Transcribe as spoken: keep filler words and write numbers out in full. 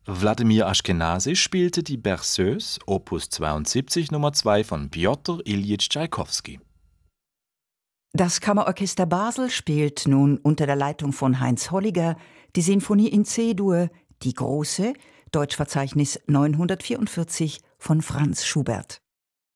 Wladimir Aschkenasy spielte die Berceuse, Opus zweiundsiebzig Nummer zwei von Pjotr Iljitsch Tschaikowski. Das Kammerorchester Basel spielt nun unter der Leitung von Heinz Holliger die Sinfonie in C-Dur, die große, Deutschverzeichnis neunhundertvierundvierzig von Franz Schubert.